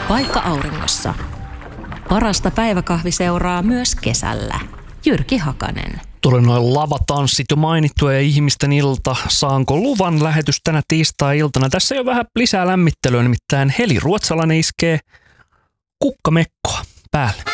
Paikka auringossa. Parasta päiväkahviseuraa myös kesällä. Jyrki Hakanen. Tuli noin lavatanssit jo mainittua ja ihmisten ilta. Saanko luvan lähetys tänä tiistai-iltana? Tässä ei ole vähän lisää lämmittelyä, nimittäin Heli Ruotsalainen iskee kukkamekkoa päälle.